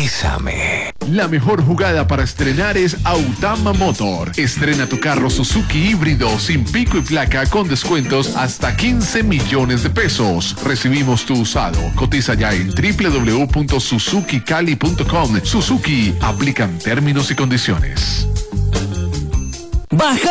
Bésame. La mejor jugada para estrenar es Autama Motor. Estrena tu carro Suzuki híbrido sin pico y placa con descuentos hasta 15 millones de pesos. Recibimos tu usado. Cotiza ya en www.suzukicali.com. Suzuki, aplican términos y condiciones. Baja